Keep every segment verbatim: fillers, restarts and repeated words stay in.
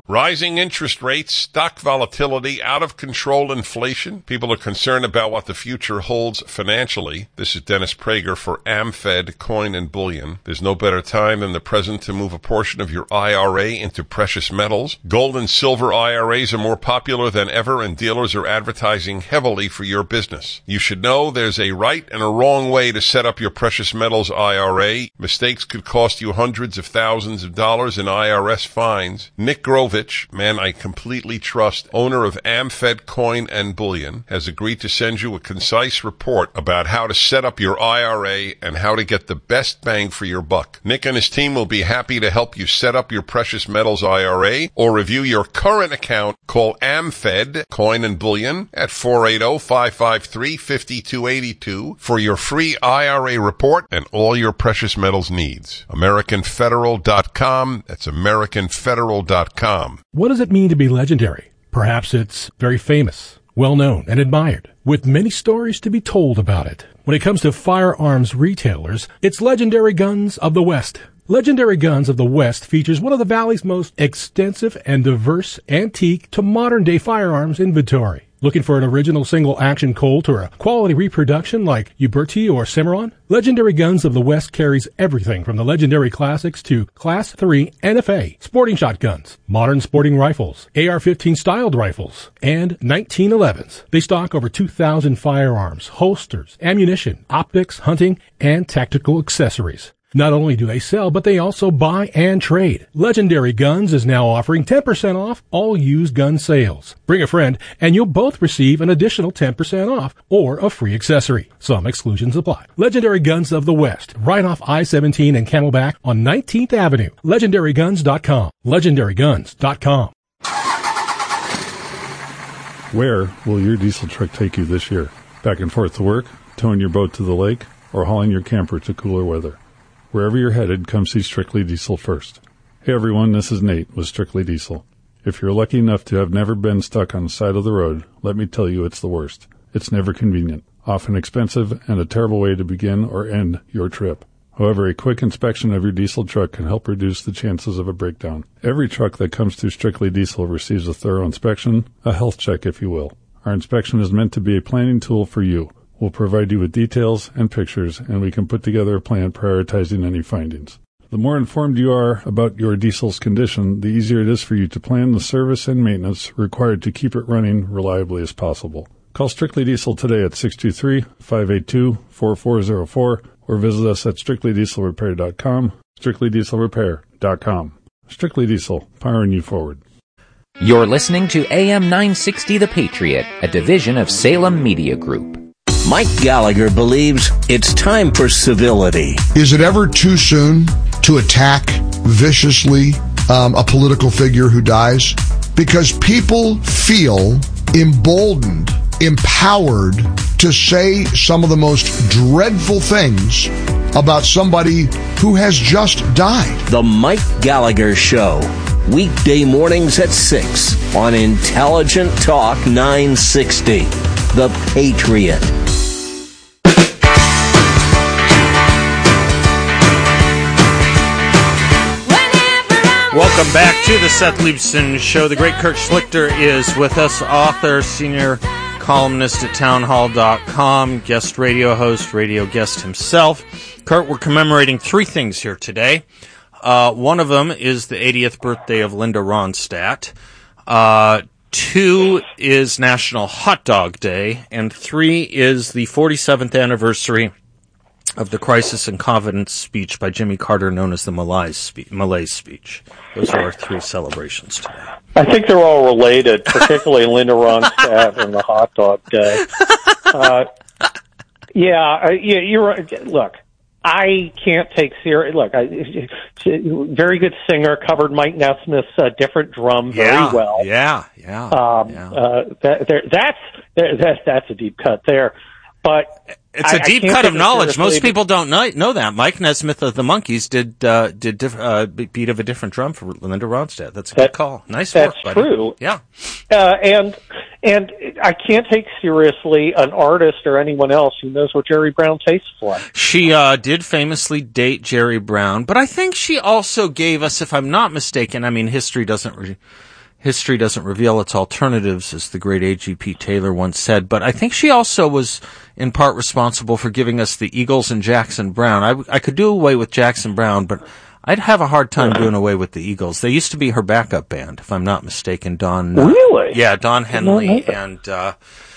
Rising interest rates, stock volatility, out-of-control inflation. People are concerned about what the future holds financially. This is Dennis Prager for AmFed Coin and Bullion. There's no better time than the present to move a portion of your I R A into precious metals. Gold and silver I R As are more popular than ever, and dealers are advertising heavily for your business. You should know there's a right and a wrong way to set up your precious metals I R A. Mistakes could cost you hundreds of thousands of dollars in I R S fines. Nick Grovich, man I completely trust, owner of AmFed Coin and Bullion, has agreed to send you a concise report about how to set up your I R A and how to get the best bang for your buck. Nick and his team will be happy to help you set up your precious metals I R A or review your current account. Call AmFed Coin and Bullion at four eight zero, five five three, five two eight two for your free I R A report and all your precious metals needs. American Federal dot com. That's American Federal dot com. What does it mean to be legendary? Perhaps it's very famous, well-known, and admired, with many stories to be told about it. When it comes to firearms retailers, it's Legendary Guns of the West. Legendary Guns of the West features one of the Valley's most extensive and diverse antique to modern-day firearms inventory. Looking for an original single-action Colt or a quality reproduction like Uberti or Cimarron? Legendary Guns of the West carries everything from the legendary classics to Class three N F A, sporting shotguns, modern sporting rifles, A R fifteen styled rifles, and nineteen elevens. They stock over two thousand firearms, holsters, ammunition, optics, hunting, and tactical accessories. Not only do they sell, but they also buy and trade. Legendary Guns is now offering ten percent off all used gun sales. Bring a friend, and you'll both receive an additional ten percent off or a free accessory. Some exclusions apply. Legendary Guns of the West, right off I seventeen and Camelback on nineteenth Avenue. Legendary Guns dot com. Legendary Guns dot com. Where will your diesel truck take you this year? Back and forth to work, towing your boat to the lake, or hauling your camper to cooler weather? Wherever you're headed, come see Strictly Diesel first. Hey everyone, this is Nate with Strictly Diesel. If you're lucky enough to have never been stuck on the side of the road, let me tell you it's the worst. It's never convenient, often expensive, and a terrible way to begin or end your trip. However, a quick inspection of your diesel truck can help reduce the chances of a breakdown. Every truck that comes through Strictly Diesel receives a thorough inspection, a health check if you will. Our inspection is meant to be a planning tool for you. We'll provide you with details and pictures, and we can put together a plan prioritizing any findings. The more informed you are about your diesel's condition, the easier it is for you to plan the service and maintenance required to keep it running reliably as possible. Call Strictly Diesel today at six two three, five eight two, four four zero four or visit us at strictly diesel repair dot com, strictly diesel repair dot com. Strictly Diesel, powering you forward. You're listening to A M nine sixty The Patriot, a division of Salem Media Group. Mike Gallagher believes it's time for civility. Is it ever too soon to attack viciously um, a political figure who dies? Because people feel emboldened, empowered to say some of the most dreadful things about somebody who has just died. The Mike Gallagher Show, weekday mornings at six on Intelligent Talk nine sixty, The Patriot. Welcome back to the Seth Leibsohn Show. The great Kurt Schlichter is with us, author, senior columnist at townhall dot com, guest radio host, radio guest himself. Kurt, we're commemorating three things here today. Uh, one of them is the eightieth birthday of Linda Ronstadt. Uh, two is National Hot Dog Day. And three is the forty-seventh anniversary of the Crisis and Confidence speech by Jimmy Carter, known as the Malaise speech. Malaise speech. Those are our three celebrations today. I think they're all related, particularly Linda Ronstadt and the hot dog day. Uh, yeah, uh, yeah, you're right. Look, I can't take serious. Look, I, very good singer, covered Mike Nesmith's uh, "Different Drum" very yeah, well. Yeah, yeah. Um, yeah. Uh, that, there, that's that, that's a deep cut there. But it's I, a deep cut of knowledge. Most people don't know, know that. Mike Nesmith of the Monkees did uh, did diff, uh, beat of a different drum for Linda Ronstadt. That's a good that, call. Nice work, That's buddy. true. Yeah. Uh, and and I can't take seriously an artist or anyone else who knows what Jerry Brown tastes like. She uh, did famously date Jerry Brown, but I think she also gave us, if I'm not mistaken, I mean, history doesn't re- history doesn't reveal its alternatives, as the great A G P Taylor once said. But I think she also was in part responsible for giving us the Eagles and Jackson Browne. I, I could do away with Jackson Browne, but I'd have a hard time doing away with the Eagles. They used to be her backup band, if I'm not mistaken. Don, uh, really? Yeah, Don Henley and uh,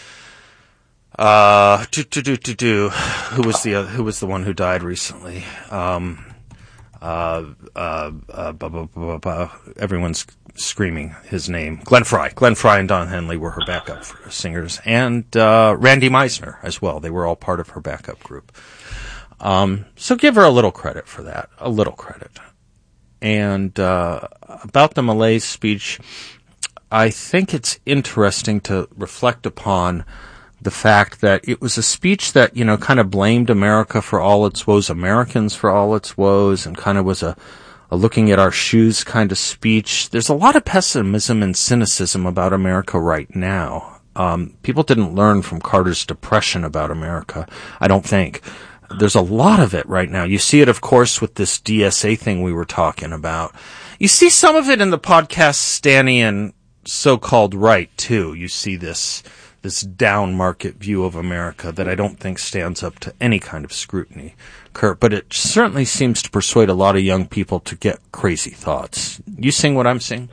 uh, do, do, do, do, do. who was the uh, who was the one who died recently? Um, uh, uh, uh, bu- bu- bu- bu- everyone's screaming his name. Glenn Frey. Glenn Frey and Don Henley were her backup singers, and uh, Randy Meisner as well. They were all part of her backup group. Um, so give her a little credit for that, a little credit. And uh, about the Malaise speech, I think it's interesting to reflect upon the fact that it was a speech that, you know, kind of blamed America for all its woes, Americans for all its woes, and kind of was a, a looking at our shoes kind of speech. There's a lot of pessimism and cynicism about America right now. Um, people didn't learn from Carter's depression about America, I don't think. There's a lot of it right now. You see it, of course, with this D S A thing we were talking about. You see some of it in the podcast Stanian so-called right, too. You see this this down market view of America that I don't think stands up to any kind of scrutiny, Kurt. But it certainly seems to persuade a lot of young people to get crazy thoughts. You seeing what I'm seeing?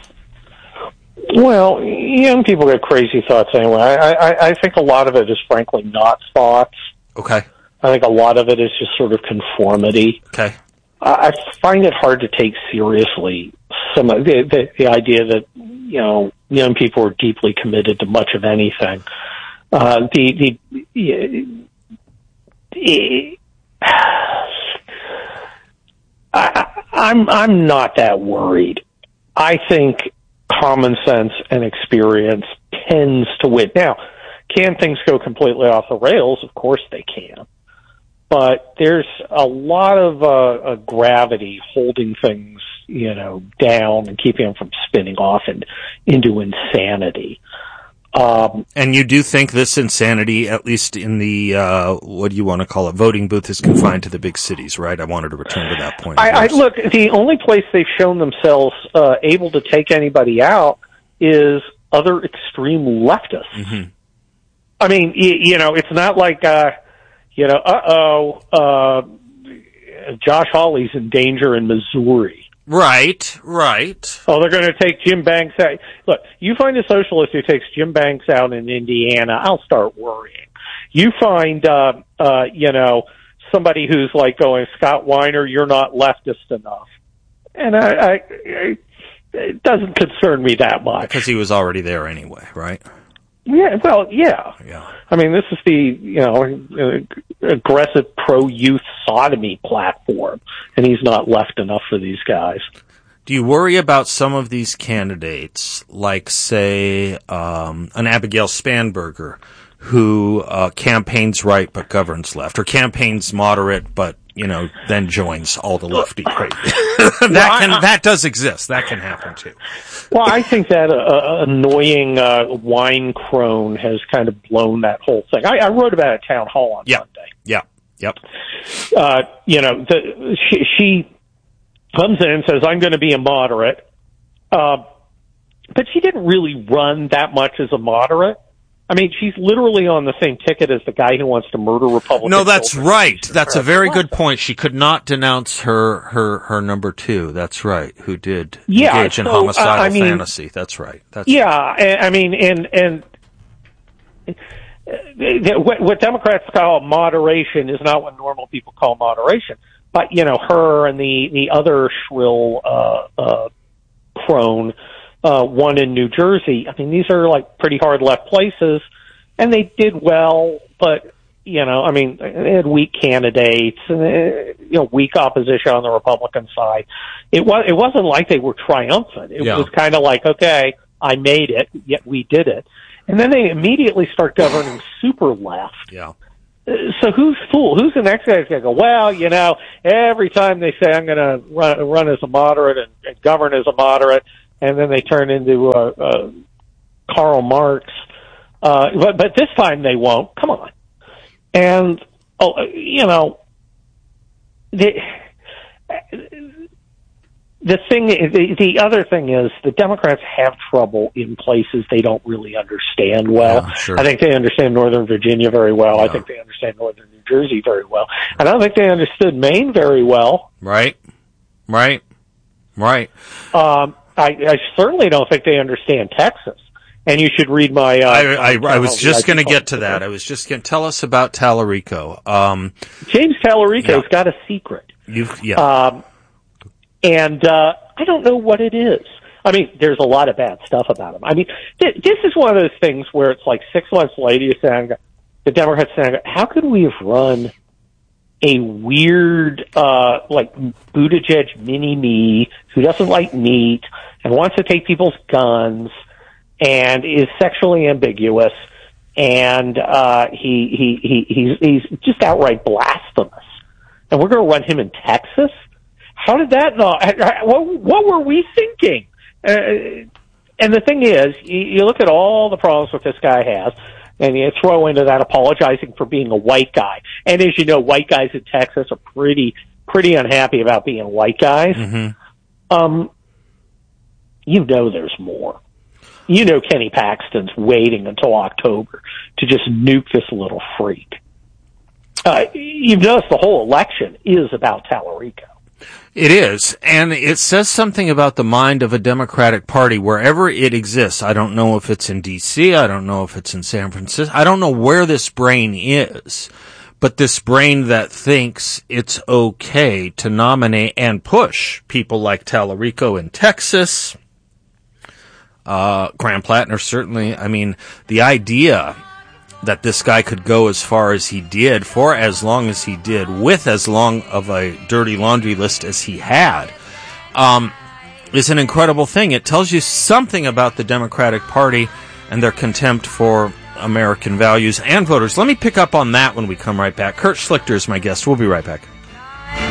Well, young people get crazy thoughts anyway. I, I, I think a lot of it is, frankly, not thoughts. Okay. I think a lot of it is just sort of conformity. Okay. I find it hard to take seriously some of the, the, the idea that, you know, young people are deeply committed to much of anything. Uh, the, the, the I, I'm, I'm not that worried. I think common sense and experience tends to win. Now, can things go completely off the rails? Of course they can. But there's a lot of uh, uh, gravity holding things, you know, down and keeping them from spinning off and into insanity. Um, and you do think this insanity, at least in the, uh, what do you want to call it, voting booth, is confined to the big cities, right? I wanted to return to that point. I, I look, the only place they've shown themselves uh, able to take anybody out is other extreme leftists. Mm-hmm. I mean, you, you know, it's not like... Uh, You know, uh-oh, uh, Josh Hawley's in danger in Missouri. Right, right. Oh, they're going to take Jim Banks out. Look, you find a socialist who takes Jim Banks out in Indiana, I'll start worrying. You find, uh, uh, you know, somebody who's like going, Scott Weiner, you're not leftist enough. And I, I, I it doesn't concern me that much. Because he was already there anyway, right? Yeah, well, yeah. Yeah. I mean, this is the, you know, aggressive pro-youth sodomy platform, and he's not left enough for these guys. Do you worry about some of these candidates, like, say, um, an Abigail Spanberger, who uh, campaigns right but governs left, or campaigns moderate but, you know, then joins all the lefty crazy? that can that does exist. That can happen too. Well, I think that uh, annoying uh, wine crone has kind of blown that whole thing. I, I wrote about it at Town Hall on yeah. Monday. Yeah, yep. Uh, you know, the, she, she comes in and says, I'm going to be a moderate. Uh, but she didn't really run that much as a moderate. I mean, she's literally on the same ticket as the guy who wants to murder Republicans. No, that's right. That's a very good point. She could not denounce her, her, her number two. That's right. Who did yeah, engage in so, homicidal uh, I mean, fantasy. That's right. That's yeah, right. I mean, and and what, what Democrats call moderation is not what normal people call moderation. But you know, her and the the other shrill uh, uh, crone. Uh, one in New Jersey. I mean, these are like pretty hard left places, and they did well, but, you know, I mean, they had weak candidates and, uh, you know, weak opposition on the Republican side. It was, it wasn't like they were triumphant. It yeah. was kind of like, okay, I made it, yet we did it. And then they immediately start governing super left. Yeah. So who's fool? Who's the next guy that's going to go, well, you know, every time they say I'm going to run, run as a moderate and, and govern as a moderate, and then they turn into uh, uh, Karl Marx. Uh, but, but this time they won't. Come on. And, oh, you know, they, the thing, the, the other thing is the Democrats have trouble in places they don't really understand well. Yeah, sure. I think they understand Northern Virginia very well. Yeah. I think they understand Northern New Jersey very well. And I don't think they understood Maine very well. Right, right, right. Um, I, I certainly don't think they understand Texas. And you should read my... Uh, I, I, I was just going to get to that. I was just going to tell us about Tallarico. Um, James Tallarico's yeah. got a secret. You've, yeah. Um, and uh, I don't know what it is. I mean, there's a lot of bad stuff about him. I mean, th- this is one of those things where it's like six months later, you're saying, the Democrats saying, how could we have run a weird, uh, like, Buttigieg mini-me who doesn't like meat and wants to take people's guns and is sexually ambiguous, and uh, he, he, he, he's, he's just outright blasphemous. And we're going to run him in Texas? How did that not? What, what were we thinking? Uh, and the thing is, you, you look at all the problems that this guy has, and you throw into that apologizing for being a white guy. And as you know, white guys in Texas are pretty, pretty unhappy about being white guys. Mm-hmm. Um, you know there's more. You know Kenny Paxton's waiting until October to just nuke this little freak. Uh, you've noticed the whole election is about Tallarico. It is, and it says something about the mind of a Democratic Party wherever it exists. I don't know if it's in D C, I don't know if it's in San Francisco, I don't know where this brain is, but this brain that thinks it's okay to nominate and push people like Tallarico in Texas, uh, Graham Plattner certainly. I mean, the idea that this guy could go as far as he did, for as long as he did, with as long of a dirty laundry list as he had, um, is an incredible thing. It tells you something about the Democratic Party and their contempt for American values and voters. Let me pick up on that when we come right back. Kurt Schlichter is my guest. We'll be right back.